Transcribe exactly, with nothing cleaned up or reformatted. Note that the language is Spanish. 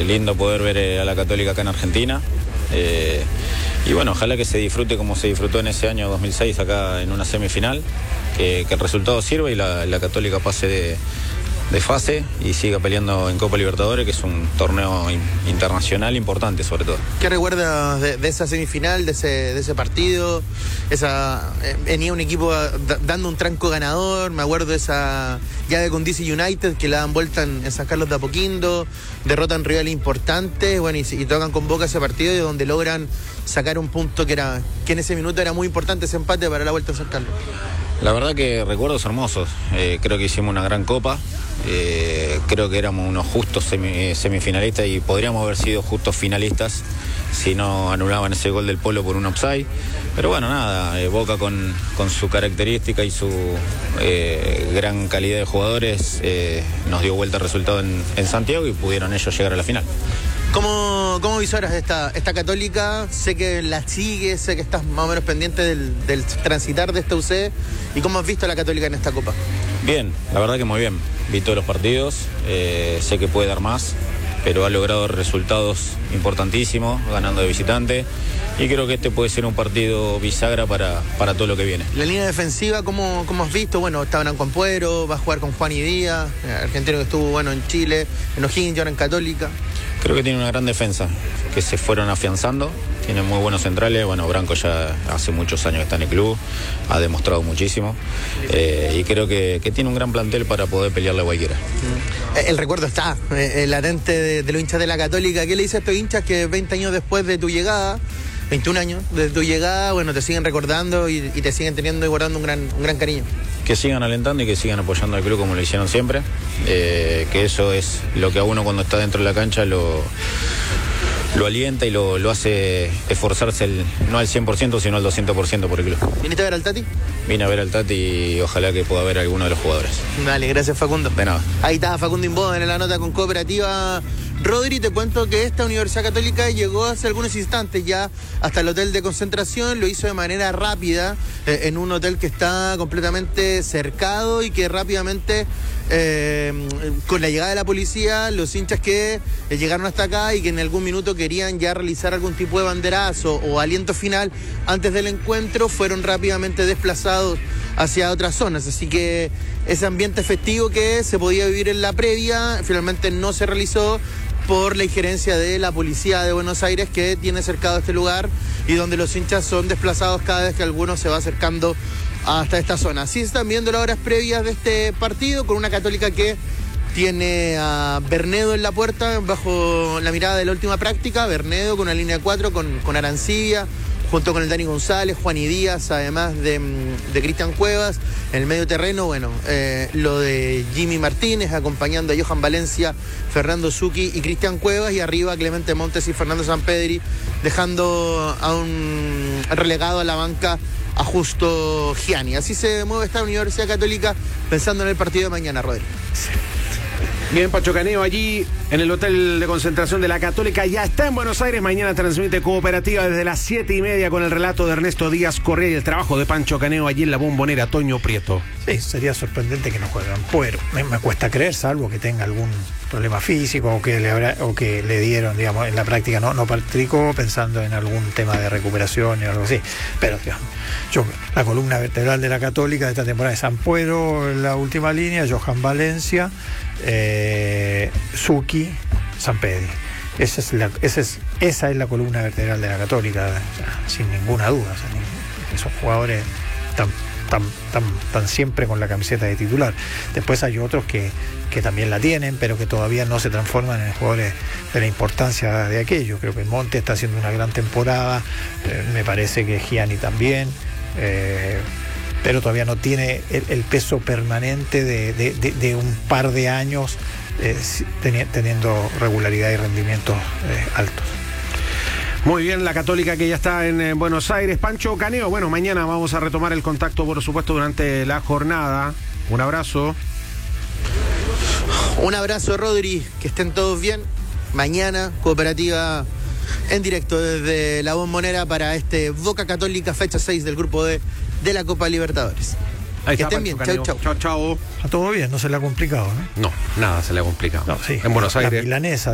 lindo poder ver eh, a la Católica acá en Argentina. Eh, y bueno, ojalá que se disfrute como se disfrutó en ese año dos mil seis acá en una semifinal, que, que el resultado sirva y la, la Católica pase de, de fase y siga peleando en Copa Libertadores, que es un torneo in, internacional importante sobre todo. ¿Qué recuerdas de, de esa semifinal, de ese, de ese partido? Esa, eh, venía un equipo da, dando un tranco ganador, me acuerdo de esa llave con D C United que la dan vuelta en, en San Carlos de Apoquindo, derrotan rivales importantes, bueno, y, y tocan con Boca ese partido y donde logran sacar un punto que era que en ese minuto era muy importante, ese empate para la vuelta en San Carlos. La verdad que recuerdos hermosos, eh, creo que hicimos una gran copa, eh, creo que éramos unos justos semi, semifinalistas y podríamos haber sido justos finalistas si no anulaban ese gol del Polo por un offside, pero bueno, nada, eh, Boca con, con su característica y su eh, gran calidad de jugadores eh, nos dio vuelta el resultado en, en Santiago y pudieron ellos llegar a la final. ¿Cómo, cómo visoras esta, esta Católica? Sé que la sigues, sé que estás más o menos pendiente del, del transitar de esta U C. ¿Y cómo has visto a la Católica en esta Copa? Bien, la verdad que muy bien. Vi todos los partidos, eh, sé que puede dar más, pero ha logrado resultados importantísimos, ganando de visitante. Y creo que este puede ser un partido bisagra para, para todo lo que viene. La línea defensiva, ¿cómo, cómo has visto? Bueno, está Branco Ampuero, va a jugar con Juan y Díaz, argentino que estuvo bueno en Chile, en O'Higgins y ahora en Católica. Creo que tiene una gran defensa, que se fueron afianzando, tiene muy buenos centrales, bueno, Branco ya hace muchos años que está en el club, ha demostrado muchísimo, eh, y creo que, que tiene un gran plantel para poder pelearle a cualquiera. El recuerdo está, eh, latente de, de los hinchas de la Católica. ¿Qué le dice a estos hinchas que veinte años después de tu llegada, veintiún años de tu llegada, bueno, te siguen recordando y, y te siguen teniendo y guardando un gran, un gran cariño? Que sigan alentando y que sigan apoyando al club como lo hicieron siempre, eh, que eso es lo que a uno cuando está dentro de la cancha lo, lo alienta y lo, lo hace esforzarse el, no al cien por ciento sino al doscientos por ciento por el club. ¿Viniste a ver al Tati? Vine a ver al Tati y ojalá que pueda ver a alguno de los jugadores. Dale, gracias Facundo. De nada. Ahí está Facundo Inboden en la nota con Cooperativa. Rodri, te cuento que esta Universidad Católica llegó hace algunos instantes ya hasta el hotel de concentración, lo hizo de manera rápida, eh, en un hotel que está completamente cercado y que rápidamente, eh, con la llegada de la policía, los hinchas que eh, llegaron hasta acá y que en algún minuto querían ya realizar algún tipo de banderazo o aliento final antes del encuentro, fueron rápidamente desplazados hacia otras zonas, así que ese ambiente festivo que se podía vivir en la previa, finalmente no se realizó por la injerencia de la policía de Buenos Aires, que tiene cercado este lugar y donde los hinchas son desplazados cada vez que alguno se va acercando hasta esta zona. Así se están viendo las horas previas de este partido, con una Católica que tiene a Bernedo en la puerta bajo la mirada de la última práctica. Bernedo con una línea de cuatro con, con Arancibia, junto con el Dani González, Juan y Díaz, además de, de Cristian Cuevas. En el medio terreno, bueno, eh, lo de Jimmy Martínez, acompañando a Johan Valencia, Fernando Zucchi y Cristian Cuevas, y arriba Clemente Montes y Fernando Sampedri, dejando a un relegado a la banca a Justo Gianni. Así se mueve esta Universidad Católica pensando en el partido de mañana, Rodri. Bien, Pancho Caneo allí en el hotel de concentración de la Católica. Ya está en Buenos Aires. Mañana transmite Cooperativa desde las siete y media con el relato de Ernesto Díaz Correa y el trabajo de Pancho Caneo allí en la Bombonera. Toño Prieto. Sí, sería sorprendente que no jueguen. Pero me, me cuesta creer, salvo que tenga algún problema físico o que le habrá, o que le dieron, digamos, en la práctica no, no practicó pensando en algún tema de recuperación y algo así. Pero, digamos, yo, la columna vertebral de la Católica de esta temporada es Ampuero en la última línea, Johan Valencia, eh, Zucchi, Sampedri. Esa es, la, esa, es, esa es la columna vertebral de la Católica, o sea, sin ninguna duda. O sea, ni, esos jugadores tan, tan, tan, tan siempre con la camiseta de titular. Después hay otros que, que también la tienen, pero que todavía no se transforman en jugadores de la importancia de aquello. Creo que Monte está haciendo una gran temporada, eh, me parece que Gianni también. Eh, pero todavía no tiene el, el peso permanente de, de, de, de un par de años eh, teni- teniendo regularidad y rendimientos eh, altos. Muy bien, la Católica que ya está en, en Buenos Aires. Pancho Caneo, bueno, mañana vamos a retomar el contacto, por supuesto, durante la jornada. Un abrazo. Un abrazo, Rodri, que estén todos bien. Mañana, Cooperativa en directo desde la Bombonera para este Boca Católica, fecha seis del grupo D de la Copa Libertadores. Ahí que está, estén bien, Pancho chau, Caneo. chau. Chau, chau. Está todo bien, no se le ha complicado, ¿no? No, nada se le ha complicado. No, sí. En Buenos La Aires. milanesa